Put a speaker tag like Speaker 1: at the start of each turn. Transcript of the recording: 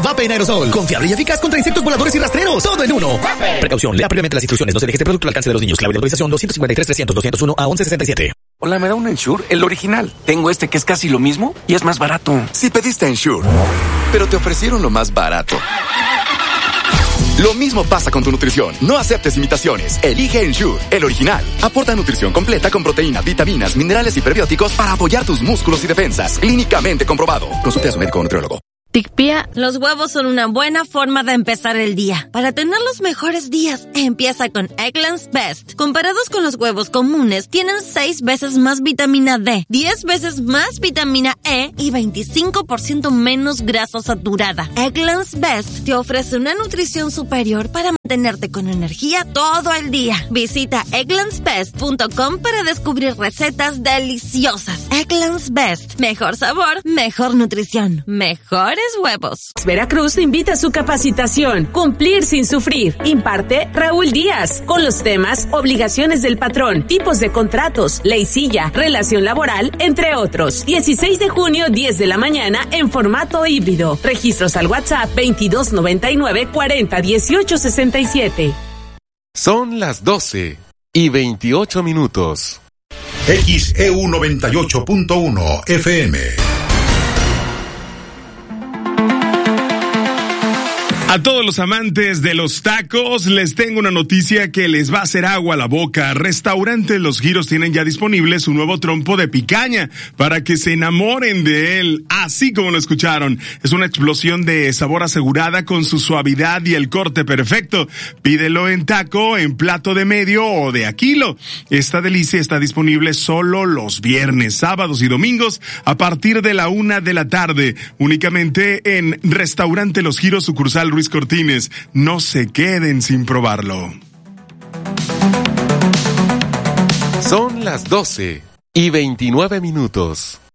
Speaker 1: Vape en aerosol. Confiable y eficaz contra insectos voladores y rastreros. Todo en uno. Precaución, lea previamente las instrucciones. No se deje este producto al alcance de los niños. Clave de autorización 253-300-201 a 1167.
Speaker 2: Hola, ¿me da un Ensure? El original. Tengo este que es casi lo mismo y es más barato.
Speaker 3: Si pediste Ensure, pero te ofrecieron lo más barato. Lo mismo pasa con tu nutrición. No aceptes imitaciones. Elige Ensure, el original. Aporta nutrición completa con proteína, vitaminas, minerales y prebióticos para apoyar tus músculos y defensas. Clínicamente comprobado. Consulte a su médico o nutriólogo.
Speaker 4: Ticpia, los huevos son una buena forma de empezar el día. Para tener los mejores días, empieza con Eggland's Best. Comparados con los huevos comunes, tienen 6 veces más vitamina D, 10 veces más vitamina E y 25% menos grasa saturada. Eggland's Best te ofrece una nutrición superior para mantenerte con energía todo el día. Visita egglandsbest.com para descubrir recetas deliciosas. Eggland's Best. Mejor sabor, mejor nutrición, mejores huevos.
Speaker 5: Veracruz te invita a su capacitación Cumplir sin sufrir. Imparte Raúl Díaz con los temas obligaciones del patrón, tipos de contratos, ley silla, relación laboral, entre otros. 16 de junio, 10 de la mañana en formato híbrido. Registros al WhatsApp 2299-401867.
Speaker 6: Son las 12:28.
Speaker 7: XEU 98.1 FM.
Speaker 8: A todos los amantes de los tacos, les tengo una noticia que les va a hacer agua a la boca. Restaurantes Los Giros tienen ya disponible su nuevo trompo de picaña para que se enamoren de él, así como lo escucharon. Es una explosión de sabor asegurada con su suavidad y el corte perfecto. Pídelo en taco, en plato de medio o de a kilo. Esta delicia está disponible solo los viernes, sábados y domingos a partir de la 1 de la tarde. Únicamente en Restaurante Los Giros, sucursal Ruiz Cortines. No se queden sin probarlo.
Speaker 6: Son las 12:29.